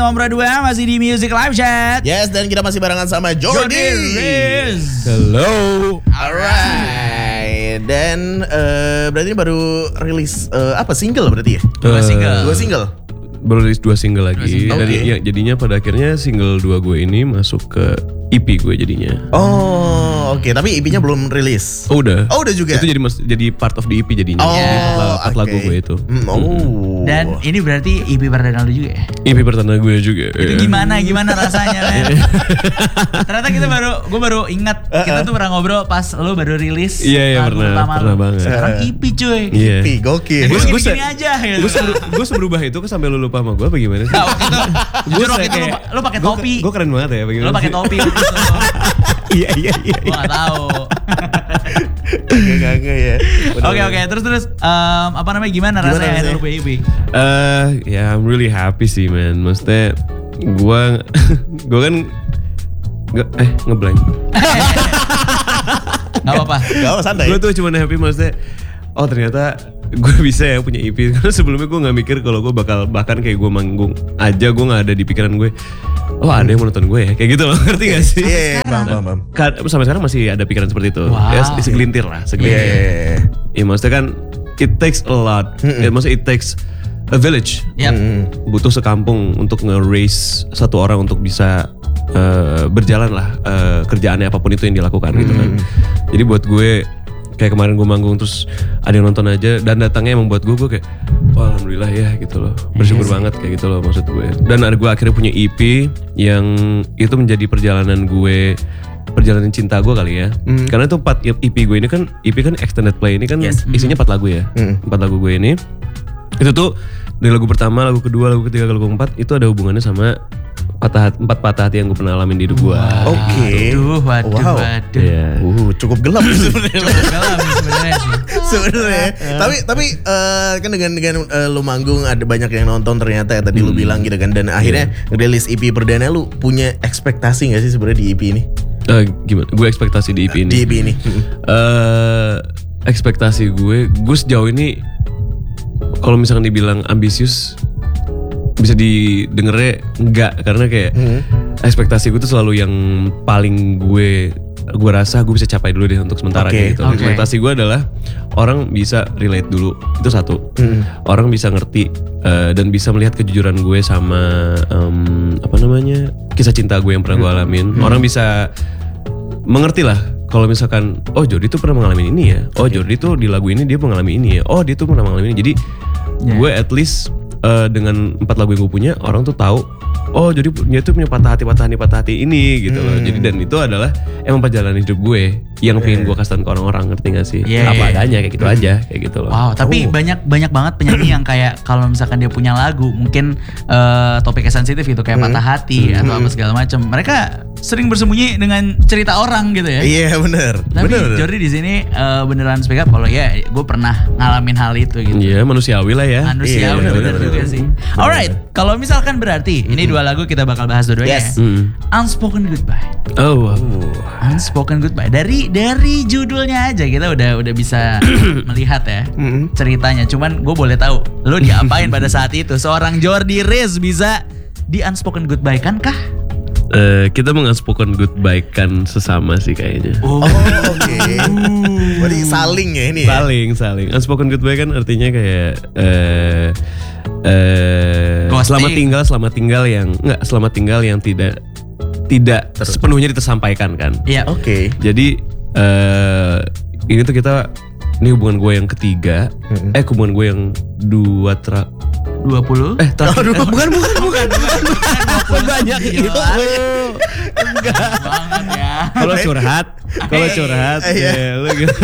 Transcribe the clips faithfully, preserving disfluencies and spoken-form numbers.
nomor dua masih di Music Live Chat. Yes, dan kita masih barengan sama Jordi. Hello. Alright. Dan uh, berarti ini baru rilis uh, apa single berarti ya? Dua Uh, single. Dua single. Baru rilis dua single lagi. Dua single. Dari Okay. ya, jadinya pada akhirnya single dua gue ini masuk ke E P gue jadinya. Oh, oke. Okay. Tapi E P-nya belum rilis. Oh udah. Oh, udah juga. Itu jadi mas, jadi part of the E P jadinya. Oh, Jadi empat, empat okay. lagu gue itu. Hmm, oh. Dan ini berarti E P perdana lu juga ya? E P pertama gue juga. Itu gimana gimana rasanya men? Ternyata kita baru, gue baru ingat kita tuh pernah ngobrol pas lu baru rilis. Iya, iya, lagu pernah, pertama pernah lu. banget. Sekarang E P cuy. Iya. E P, gokil. Gue Gua- gua gini-gini se- aja gitu. Gue seberu, gue seberubah itu ke sampai lu lupa sama gue apa gimana sih? Nah, waktu itu, jujur waktu itu lu, lu pakai topi. Gue keren banget ya. Lu pakai topi waktu itu. Iya iya iya. Gue gak tahu. Gak ya. Oke oke, terus terus um, apa namanya gimana, Gimana rasanya rasanya? handle E P? Eh, ya I'm really happy sih man. Maksudnya gue gue kan nggak eh ngeblank. Gak apa-apa. Gak apa, santai. Gue tuh cuma happy maksudnya. Oh ternyata gue bisa ya punya E P. Karena sebelumnya gue nggak mikir kalau gue bakal bahkan kayak gue manggung aja gue nggak ada di pikiran gue. Oh ada yang mau nonton gue ya, kayak gitu loh, ngerti gak sih? Iya, iya, paham, paham, paham. Ka- Sampai sekarang masih ada pikiran seperti itu. Wow. Ya segelintir lah, Iya, segelintir. iya, iya. Ya maksudnya kan it takes a lot. Ya, maksudnya it takes a village. Yap. Butuh sekampung untuk nge-raise satu orang untuk bisa uh, berjalan lah uh, kerjaannya apapun itu yang dilakukan gitu kan. Jadi buat gue kayak kemarin gue manggung terus ada yang nonton aja dan datangnya emang buat gue gue kayak oh, alhamdulillah ya gitu loh, bersyukur banget kayak gitu loh maksud gue. Dan ada gue akhirnya punya E P yang itu menjadi perjalanan gue, perjalanan cinta gue kali ya. Mm. Karena itu empat E P gue ini kan, E P kan extended play ini kan Yes. isinya empat lagu ya, Mm. empat lagu gue ini. Itu tuh dari lagu pertama, lagu kedua, lagu ketiga, lagu keempat itu ada hubungannya sama patah hati, empat patah hati yang gue pernah alamin di hidup gue. Oke. Waduh, waduh, Wow. waduh. Iya. Uh, cukup gelap sebenarnya. Cukup gelap nih sebenarnya sih. Sebenarnya. Tapi tapi eh, kan dengan dengan eh, lu manggung ada banyak yang nonton ternyata ya tadi lu bilang gitu kan, dan akhirnya rilis E P perdana, lu punya ekspektasi gak sih sebenarnya di E P ini? Eh, gimana? Gue ekspektasi di E P ini. Di E P ini. Eh, ekspektasi gue, gue sejauh ini kalau misalkan dibilang ambisius bisa didengernya enggak, karena kayak ekspektasi gue tuh selalu yang paling gue gue rasa gue bisa capai dulu deh untuk sementara Oke, kayak gitu. oke. Ekspektasi gue adalah orang bisa relate dulu, itu satu. Orang bisa ngerti eh, dan bisa melihat kejujuran gue sama em, apa namanya kisah cinta gue yang pernah gue alamin. Orang bisa mengerti lah kalau misalkan oh Jordi tuh pernah mengalami ini ya, oh Jordi tuh di lagu ini dia mengalami ini ya, oh dia tuh pernah mengalami ini. Jadi Yeah. gue at least uh, dengan empat lagu yang gue punya, orang tuh tahu oh jadi dia tuh punya patah hati patah hati patah hati ini gitu loh. Jadi dan itu adalah emang perjalanan hidup gue yang pengen gue kasih ke orang-orang, ngerti gak sih? Yeah, Apa yeah. adanya kayak gitu aja, kayak gitu loh. Wow, tapi banyak banyak banget penyanyi yang kayak kalau misalkan dia punya lagu mungkin eh, topiknya sensitif gitu kayak patah hati atau apa segala macam. Mereka sering bersembunyi dengan cerita orang gitu ya. Iya benar. Tapi Benar. Jordi di sini eh, beneran speak up kalau ya gue pernah ngalamin hal itu gitu. Iya manusiawi lah ya. Manusia Iya, bener, bener, bener juga bener. sih. Alright, kalau misalkan berarti ini dua lagu kita bakal bahas dua-duanya. Yes. ya. Hmm. Unspoken Goodbye. Oh, wow. Unspoken Goodbye. Dari dari judulnya aja kita udah udah bisa melihat ya ceritanya. Cuman gue boleh tahu lo diapain pada saat itu? Seorang Jordi Riz bisa di Unspoken Goodbye kan kah? Eh, kita mengunspoken goodbye kan sesama sih kayaknya. Oh, oke. Berarti saling ya ini ya? Saling, saling. Unspoken goodbye kan artinya kayak eh eh Ghosting. selamat tinggal, selamat tinggal yang enggak selamat tinggal yang tidak tidak sepenuhnya tersampaikan kan. Iya. Oke. Jadi eh ini tuh kita ini hubungan gue yang ketiga, eh hubungan gue yang dua tra dua puluh eh terakhir. Aduh, eh, bukan bukan bukan. banyak gitu. banget ya. Kalau curhat, kalau curhat, Iya. ya lu gitu.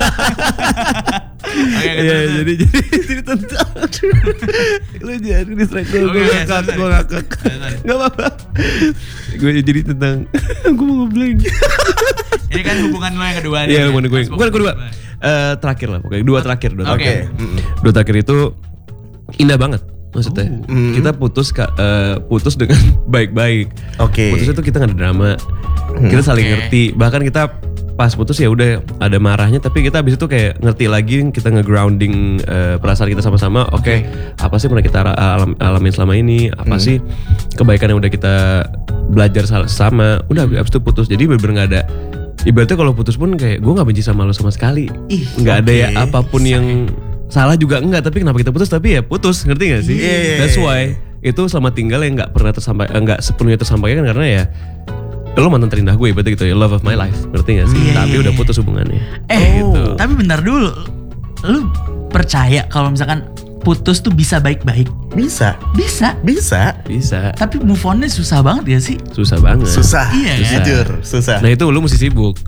Oke, Iya, terus, jadi jadi jadi tentang lu jadi distract gue, gue Oke, ngakak, sorry, gue sorry. ngakak, nggak apa-apa. Gue jadi tentang, gue mau ngeblank. Ini kan hubungan lo yang kedua nih. Iya, hubungan gue, Unspoken bukan kedua, Goodbye. Eh, terakhir lah, pokoknya dua terakhir, dua Oke. terakhir, dua terakhir itu indah banget. Maksudnya kita putus ka- eh, putus dengan baik-baik. Oke. Putusnya tuh kita nggak ada drama, kita saling Oke. ngerti. Bahkan kita pas putus ya udah ada marahnya, tapi kita abis itu kayak ngerti lagi, kita nge-grounding eh, perasaan kita sama-sama. Oke, apa sih pernah kita ra- alam, alamin selama ini? Apa sih kebaikan yang udah kita belajar sama, udah abis itu putus. Jadi bener-bener nggak ada. Ibaratnya kalau putus pun kayak gue nggak benci sama lo sama sekali. Nggak ada ya apapun yang salah juga enggak. Tapi kenapa kita putus? Tapi ya putus, ngerti nggak sih? Yeah. That's why itu selama tinggal yang nggak pernah tersampaikan, nggak sepenuhnya tersampaikan karena ya lo mantan terindah gue, berarti gitu ya, love of my life, ngerti gak sih? Yeah, tapi yeah, udah yeah. putus hubungannya. Eh, gitu. Tapi bentar dulu, lu percaya kalau misalkan putus tuh bisa baik-baik? Bisa. Bisa. Bisa. Bisa. Tapi move on-nya susah banget ya sih? Susah banget. Susah. Iya, susah. Jujur, susah. Nah itu lu mesti sibuk.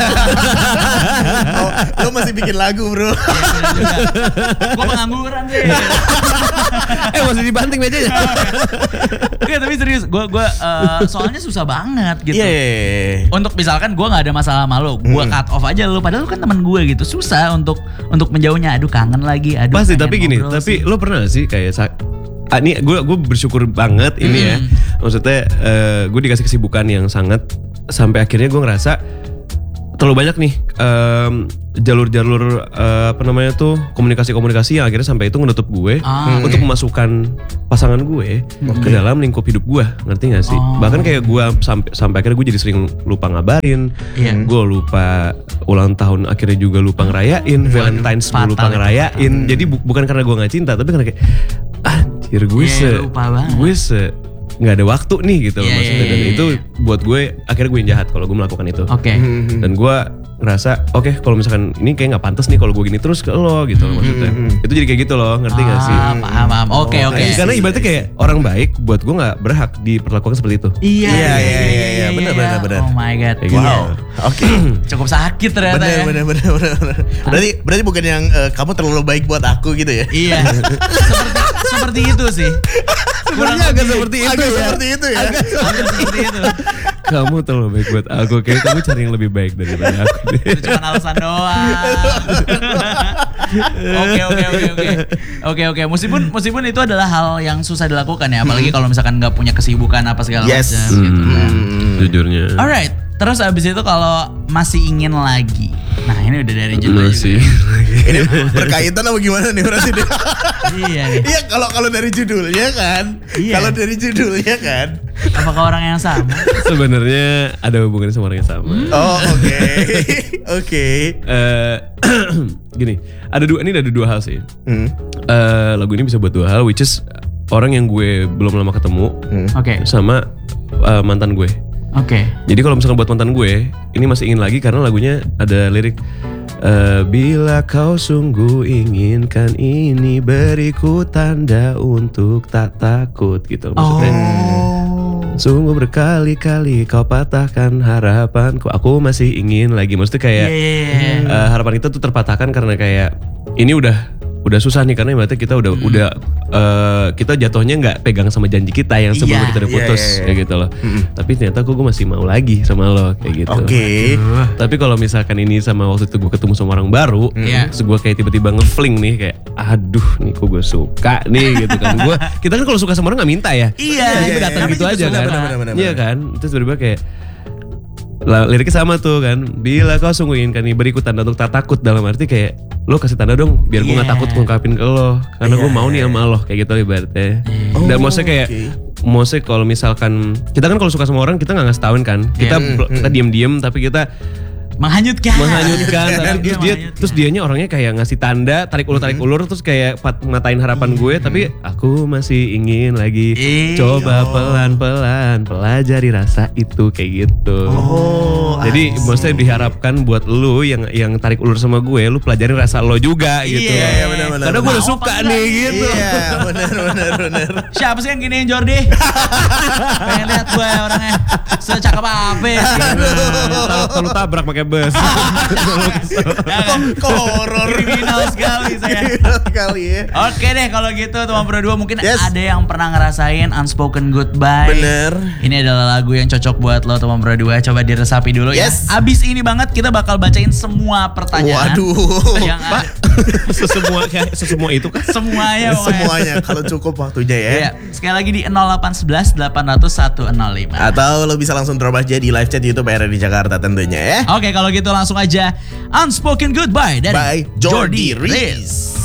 Oh, lu masih bikin lagu, bro. Gue pengangguran sih. eh masih dibanting mejanya. Oke, tapi serius, gue gue uh, soalnya susah banget gitu. Iya. Yeah. Untuk misalkan gue nggak ada masalah sama lo, gue Hmm. cut off aja lo. Padahal lo kan teman gue gitu, susah untuk untuk menjauhnya. Aduh kangen lagi, aduh. Pasti, pengen tapi gini, ngobrol tapi sih. lo pernah gak sih kayak sa- ah, ini gue gue bersyukur banget ini ya. Hmm. Maksudnya uh, gue dikasih kesibukan yang sangat sampai akhirnya gue ngerasa terlalu banyak nih um, jalur-jalur uh, apa namanya tuh komunikasi-komunikasi yang akhirnya sampai itu menutup gue Ah, untuk memasukkan pasangan gue ke dalam lingkup hidup gue, ngerti gak sih? Oh. Bahkan kayak gue sampai sampai akhirnya gue jadi sering lupa ngabarin, Iya. gue lupa ulang tahun akhirnya juga lupa ngerayain, Valentine's gue fatal lupa itu. ngerayain. Jadi bu- bukan karena gue nggak cinta, tapi karena kayak anjir gue Iya, se lupa banget. gue se nggak ada waktu nih gitu loh Iya, maksudnya. iya, Dan iya, itu iya. buat gue akhirnya gue yang jahat kalau gue melakukan itu. Oke. Dan gue ngerasa oke kalau misalkan ini kayak nggak pantas nih kalau gue gini terus ke lo gitu loh maksudnya. Itu jadi kayak gitu loh, ngerti gak sih? Ah, paham, paham. Oke, Oh, oke. Karena ibaratnya kayak orang baik buat gue nggak berhak diperlakukan seperti itu. Iya, Iya, iya, iya, iya. Benar, benar, benar. Oh my god. Kayak gitu. Iya. Wow. Oke. Cukup sakit ternyata Bener, ya. bener, bener, bener, bener. Berarti, berarti bukan yang eh, kamu terlalu baik buat aku gitu ya? Iya. seperti seperti itu sih. Kurang agak lebih. seperti itu Agak ya. seperti itu ya. Agak seperti itu. Kamu terlalu baik buat aku, kayak kamu cari yang lebih baik daripada aku deh. Itu cuma alasan doang. Oke oke oke oke. Oke oke. Meskipun meskipun itu adalah hal yang susah dilakukan ya, apalagi kalau misalkan nggak punya kesibukan apa segala Yes. macam gitu kan. Hmm, jujurnya. Alright. Terus abis itu kalau masih ingin lagi. Nah ini udah dari judul Masih. Ini berkaitan apa gimana nih berarti? dia? Iya nih. Iya kalau kalau dari judulnya kan, Iya. kalau dari judulnya kan. Apakah orang yang sama? Sebenarnya ada hubungannya sama orang yang sama. Oh oke, oke. Eh, gini, ada dua ini ada dua hal sih. Hmm. Eh, lagu ini bisa buat dua hal, which is orang yang gue belum lama ketemu Oke. sama eh, mantan gue. Oke. Jadi kalau misalkan buat mantan gue, ini masih ingin lagi karena lagunya ada lirik eh, bila kau sungguh inginkan ini, beriku tanda untuk tak takut gitu maksudnya. Sungguh berkali-kali kau patahkan harapanku, aku masih ingin lagi. Maksudnya kayak Iya, iya, iya. eh, harapan kita tuh terpatahkan karena kayak ini udah udah susah nih karena berarti kita udah udah eh, kita jatuhnya nggak pegang sama janji kita yang sebelumnya Iya, kita udah iya, putus iya, iya. kayak gitu loh. Tapi ternyata kok gue masih mau lagi sama lo kayak gitu. Oke. Tapi kalau misalkan ini sama waktu itu gue ketemu sama orang baru, Iya. terus gue kayak tiba-tiba ngefling nih kayak, aduh nih kok gue suka nih gitu kan. Gue kita kan kalau suka sama orang nggak minta ya. Iya, Tiba-tiba iya, datang iya. gitu Namanya aja juga kan. suka. Benar, benar, Iya benar. kan. Terus tiba-tiba kayak lah, liriknya sama tuh kan. Bila kau sungguh inginkan ini, beriku tanda untuk tak takut, dalam arti kayak lo kasih tanda dong biar gue nggak Iya. takut ngungkapin ke lo karena gue Iya, mau nih iya. sama lo kayak gitu ibaratnya. Oh, Dan maksudnya kayak oke. maksudnya kalau misalkan kita kan kalau suka sama orang kita nggak ngasih tauin kan. Kita Iya. kita diem-diem tapi kita Menghanyutkan. menghanyutkan tapi terus dia Menghanyutkan. terus dianya orangnya kayak ngasih tanda tarik ulur tarik ulur terus kayak pat, ngatain harapan gue tapi aku masih ingin lagi Ih, coba pelan-pelan pelajari rasa itu kayak gitu. Oh, Jadi maksudnya diharapkan buat lu yang yang tarik ulur sama gue, lu pelajarin rasa lo juga gitu. Iya, iya, benar, benar, Karena gue benar. udah Mau suka apa nih enggak? gitu. Iya, benar, benar, benar. Siapa sih yang giniin Jordi? Pengen lihat gue orangnya secakep apa ya? Kalau lu tabrak pakai bus. Ya kan? Kok horor Kriminal sekali saya. sekali ya. Oke deh kalau gitu teman Pro dua mungkin Yes. ada yang pernah ngerasain Unspoken Goodbye. Bener. Ini adalah lagu yang cocok buat lo teman Pro dua. Coba diresapi dulu Yes. ya. Abis ini banget kita bakal bacain semua pertanyaan. Waduh. Yang ada, Sesemua kayak sesemua itu kan. semuanya pokoknya. Semuanya kalau cukup waktunya ya. Iya. Sekali lagi di nol delapan satu satu delapan nol nol satu nol lima. Atau lo bisa langsung terobos aja di live chat YouTube R R D Jakarta tentunya ya. Oke kalau gitu langsung aja Unspoken Goodbye dari By Jordi Riz.